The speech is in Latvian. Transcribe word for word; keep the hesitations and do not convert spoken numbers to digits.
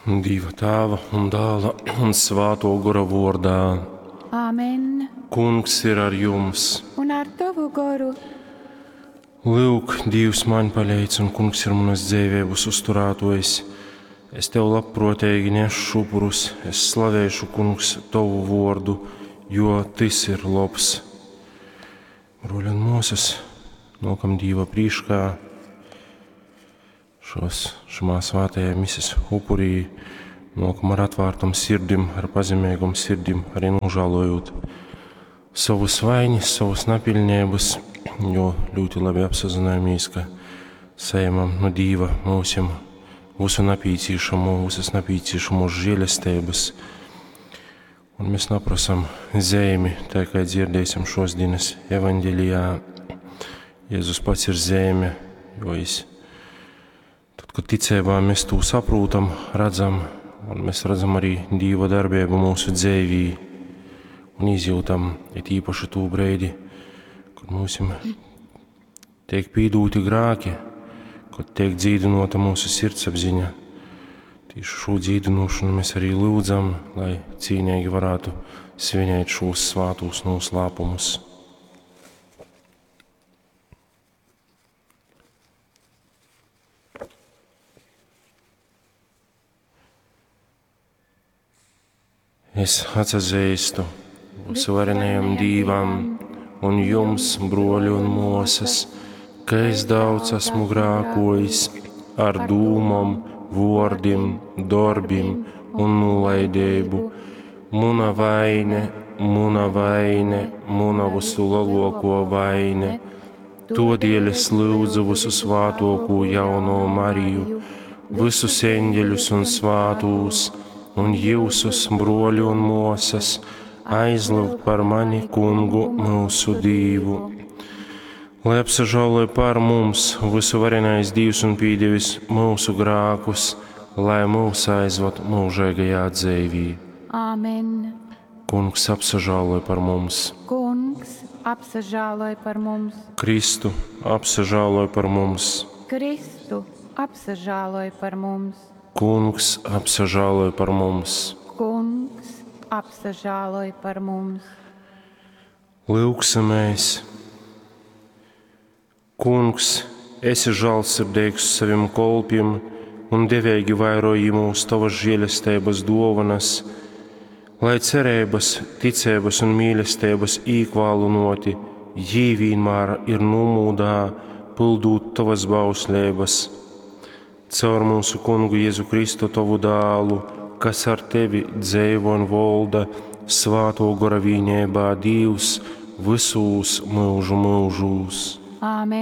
Dieva tēva un dēla un svēto gara vārdā. Āmen. Kungs ir ar jums. Un ar tavu garu. Lūk, Dievs man palīdz, un Kungs ir manas dzīvības uzturētojs. Es tev labprātīgi nesu šupurus, es slavēšu, Kungs, tavu vārdu, jo tas ir labs. Broļi un mūsas, nokam Dieva prīškā, šos šamā svētajā misijas upurī, nokam ar atvērtam sirdim, ar pazemīgam sirdim, arī nožēlojot savus vaiņas, savus napilnības, jo ļoti labi apzināmies, ka saimam no Dieva mūsim visu napīcīšamo, visas napīcīšamos žēlestības. Un mēs naprasam zemi, tā kā dzirdēsim šos dienas evangelijā. Jēzus pats ir zeme, jo es, tad, kad ticībā mēs to saprotam, redzam, un mēs redzam arī Dieva darbību mūsu dzīvī, un izjūtam, it īpaši tū breidi, kad mūsim tiek pīdūti grāki, kad tiek dzīdinota mūsu sirdsapziņa. Tieši šo dzīdinošanu mēs arī lūdzam, lai cīnīgi varētu svinēt šos svētos noslēpumus. Es atsazīstu visvarenajam Dievam un jums, broļi un mūsas, ka es daudz esmu grēkojis ar dūmam, vārdiem, darbiem un nolaidību. Muna vaine, muna vaine, muna visu lielāko vaine. Todēļ es lūdzu visu svētāko jauno Mariju, visus eņģeļus un svētos, un jūsus, broļi un mūsas, aizlūgt par mani Kungu mūsu Dievu. Lai apsažāloja par mums visuvarenais Dievs un pīdevis mūsu grākus, lai mūs aizved mūžīgajā dzīvī. Āmen. Kungs apsažāloja par mums. Kungs apsažāloja par mums. Kristu apsažāloja par mums. Kristu apsažāloja par mums. Kungs apsažāloja par mums. Kungs apsažāloja par mums. Lūksimies. Kungs, esi žēlsirdīgs saviem kolpiem un devīgi vairoji mūs tavas žēlestības dāvanas, lai cerības, ticības un mīlestības īkvālunoti jī vienmēr ir numūdā pildūt tavas bauslības. Caur mūsu Kungu Jēzu Kristu tavu dēlu, kas ar tevi dzīvo un valda svēto gara vienībā Dievs visus mūžu mūžus. Āmen.